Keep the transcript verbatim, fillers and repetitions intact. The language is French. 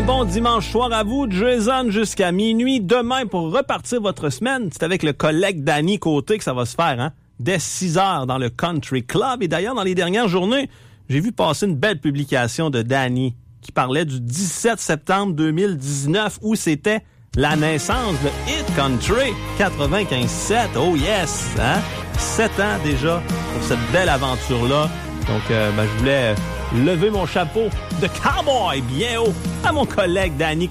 Un bon dimanche soir à vous, Jason, jusqu'à minuit. Demain, pour repartir votre semaine, c'est avec le collègue Danny Côté que ça va se faire, hein? Dès six heures dans le Country Club. Et d'ailleurs, dans les dernières journées, j'ai vu passer une belle publication de Danny qui parlait du dix-sept septembre deux mille dix-neuf où c'était la naissance de Hit Country quatre-vingt-quinze sept. Oh yes! Hein? Sept ans déjà pour cette belle aventure-là. Donc, euh, ben, je voulais lever mon chapeau de cowboy bien haut à mon collègue Danny